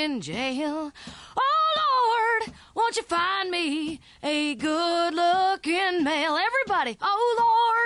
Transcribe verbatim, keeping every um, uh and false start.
in jail. Oh, Lord, won't you find me a good-looking male? Everybody, oh, Lord.